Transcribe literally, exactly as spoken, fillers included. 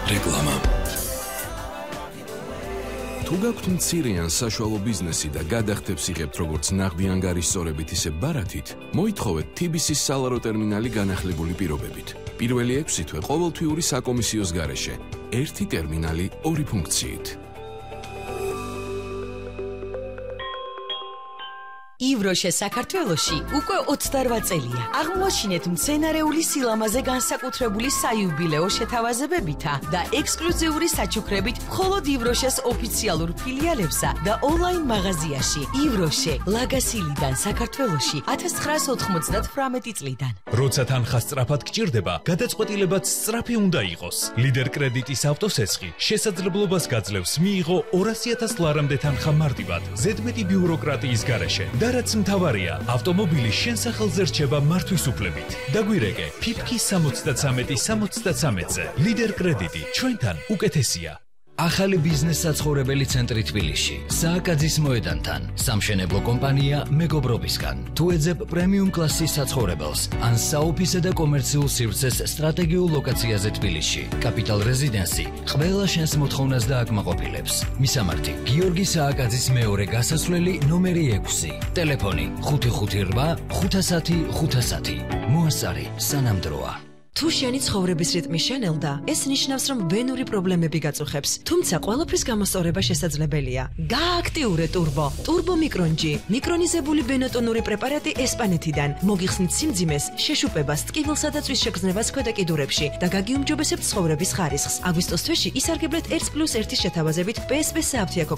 რეკლამა. თუ გაქვთ მცირე ან საშუალო ბიზნესი და გადახდებს იღებთ როგორც ნაღდი ანგარიშსწორებით, ისე ბარათით, მოითხოვეთ თი ბი სის სალარო ტერმინალი განახლებული პირობებით. პირველი ექვსი თვე ყოველთვიური საკომისიოს გარეშე. ერთი ტერმინალი, ორი ფუნქციით. ივროშე საქართველოში უკვე ოცდარვა წელია. აღმოაჩინეთ მცენარეული სილამაზე განსაკუთრებული საიუბილეო შეთავაზებებითა და ექსკლუზიური საჩუქრებით მხოლოდ ივროშეს ოფიციალურ ფილიალებსა და ონლაინ მაღაზიაში. ივროშე, ლაგასილიდან საქართველოში ათას ცხრაას ოთხმოცდათვრამეტი წლიდან. როცა თანხა სწრაფად გჭირდება, გადაწყვეტილებაც სწრაფი უნდა იყოს. ლიდერ კრედიტის ავტოსესხი შესაძლებლობას გაძლევს მიიღო ორასი ათას ლარამდე თანხა მარტივად, ზედმეტი ბიუროკრატიის გარეშე. და რაც მთავარია, ავტომობილი შენ სახელზე რჩება მართვის უფლებით. დაგვირეკე ფიფკი სამოცდათრამეტი სამოცდათრამეტზე. ლიდერ კრედიტი, ჩვენთან უკეთესია. ახალი ბიზნეს საცხოვრებელი ცენტრი თბილისში, სააკაძის მოედანთან, სამშენებლო კომპანია მეგობრობისგან. თუ ეძებ პრემიუმ კლასის საცხოვრებელს, ან საოფისე და კომერციულ სივრცეს სტრატეგიულ ლოკაციაზე თბილისში, კაპიტალ რეზიდენსი ყველა შენს მოთხოვნას დააკმაყოფილებს. მისამართი: გიორგი სააკაძის მეორე გასასვლელი ნომერი ექვსი. ტელეფონი ხუთი ხუთი რვა ხუთასათი ხუთასათი. მოასწარი სანამდროა. თუ შენი ცხოვრების რიტმი შენელდა, ეს ნიშნავს, რომ ვენური პრობლემები გაწუხებს. თუმცა ყველაფრის გამოსწორება შესაძლებელია. გააქტიურე ტურბო. ტურბო მიკრონჯი. მიკრონიზებული ბენოტონური პრეპარატი ესპანეთიდან. მოგიხსნით სიმძიმეს, შეშუპებას, ტკივილსა და წვის შეგრძნებას ქვედა კიდურებში და გაგიუმჯობესებთ ცხოვრების ხარისხს. აგვისტოს თვეში ისარგებლეთ ერთ პლუს ერთის შეთავაზებით პი ეს პი სააფთიაქო